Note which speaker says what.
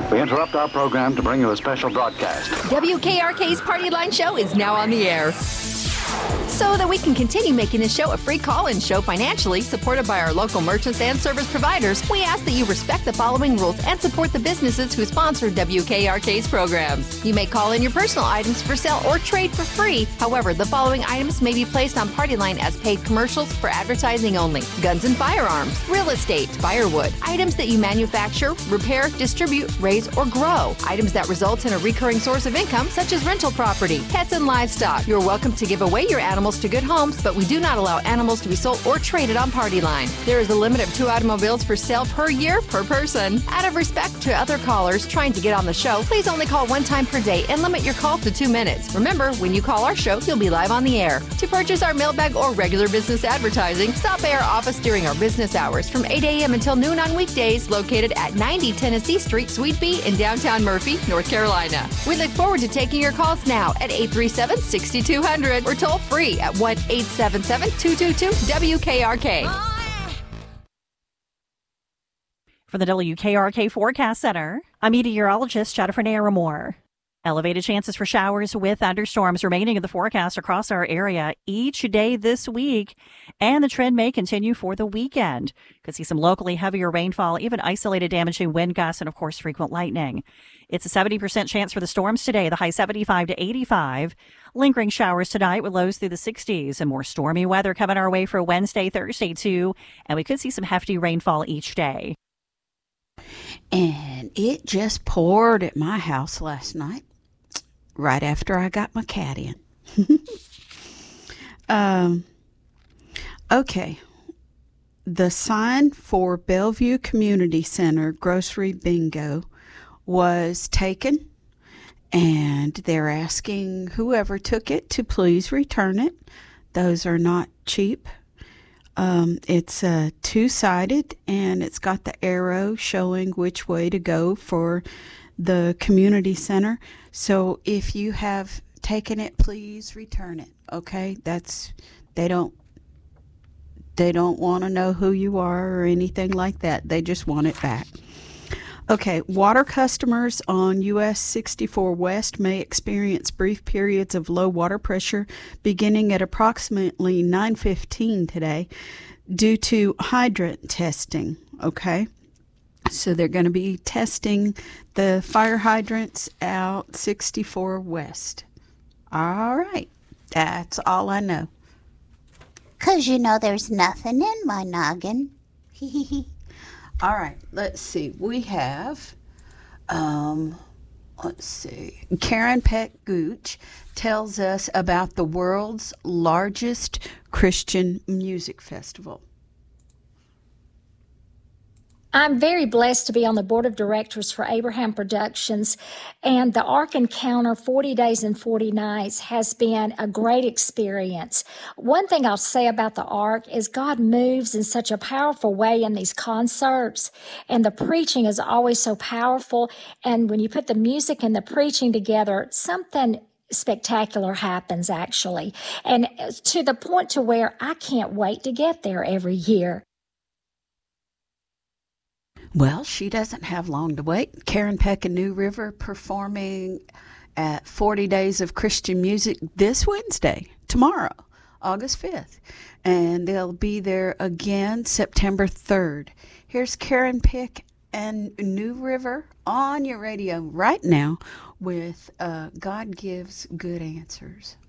Speaker 1: We interrupt our program to bring you a special broadcast.
Speaker 2: WKRK's Party Line Show is now on the air. So that we can continue making this show a free call-in show financially, supported by our local merchants and service providers, we ask that you respect the following rules and support the businesses who sponsor WKRK's programs. You may call in your personal items for sale or trade for free. However, the following items may be placed on Party Line as paid commercials for advertising only: guns and firearms, real estate, firewood, items that you manufacture, repair, distribute, raise, or grow, items that result in a recurring source of income, such as rental property, pets, and livestock. You're welcome to give away your animals to good homes, but we do not allow animals to be sold or traded on Party Line. There is a limit of 2 automobiles for sale per year per person. Out of respect to other callers trying to get on the show, please only call 1 time per day and limit your call to 2 minutes. Remember, when you call our show, you'll be live on the air. To purchase our mailbag or regular business advertising, stop by our office during our business hours from 8 a.m. until noon on weekdays, located at 90 Tennessee Street, Suite B in downtown Murphy, North Carolina. We look forward to taking your calls now at 837-6200 or toll free at 1-877-222-WKRK.
Speaker 3: For the WKRK Forecast Center, I'm meteorologist Jennifer Naramore. Elevated chances for showers with thunderstorms remaining in the forecast across our area each day this week, and the trend may continue for the weekend. Could see some locally heavier rainfall, even isolated damaging wind gusts, and of course frequent lightning. It's a 70% chance for the storms today, the high 75 to 85. Lingering showers tonight with lows through the 60s, and more stormy weather coming our way for Wednesday, Thursday too, and we could see some hefty rainfall each day.
Speaker 4: And it just poured at my house last night, right after I got my cat in. Okay. The sign for Bellevue Community Center Grocery Bingo was taken, and they're asking whoever took it to please return it. Those are not cheap. It's two-sided, and it's got the arrow showing which way to go for the community center. So if you have taken it, please return it. Okay, they don't want to know who you are or anything like that. They just want it back. Okay, water customers on US 64 West may experience brief periods of low water pressure beginning at approximately 9:15 today due to hydrant testing, okay? So they're going to be testing the fire hydrants out 64 West. All right, that's all I know.
Speaker 5: 'Cause you know there's nothing in my noggin.
Speaker 4: All right, let's see. We have, Karen Peck Gooch tells us about the world's largest Christian music festival.
Speaker 6: I'm very blessed to be on the board of directors for Abraham Productions, and the Ark Encounter 40 Days and 40 Nights has been a great experience. One thing I'll say about the Ark is God moves in such a powerful way in these concerts, and the preaching is always so powerful, and when you put the music and the preaching together, something spectacular happens actually, and to the point to where I can't wait to get there every year.
Speaker 4: Well, she doesn't have long to wait. Karen Peck and New River performing at 40 Days of Christian Music this Wednesday, tomorrow, August 5th. And they'll be there again September 3rd. Here's Karen Peck and New River on your radio right now with God Gives Good Answers.